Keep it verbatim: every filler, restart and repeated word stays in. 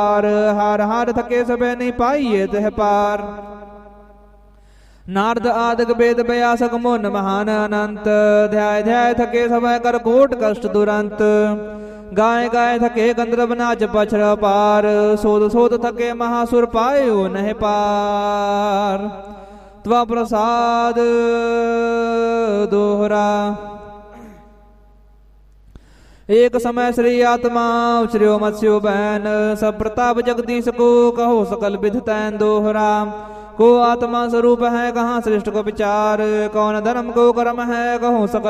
हर हर थके सबे नहीं पाइए तह पार। नारद आदिक वेद व्यासक मुन महान अनंत, ध्याय ध्याय थके समय कर कोट कष्ट दुरंत। गाय गाय थके गंधर्व नाच पछर पार, सोध सोध थके महासुर पायो नह पार। त्वा प्रसाद दोहरा। एक समय श्री आत्मा उचर्यो मत्स्यो बैन, सब प्रताप जगदीश को कहो सकल विध तैन दोहरा। को आत्मा स्वरूप है कहाँ श्रेष्ठ को विचार, कौन धर्म को कर्म है कहो सकल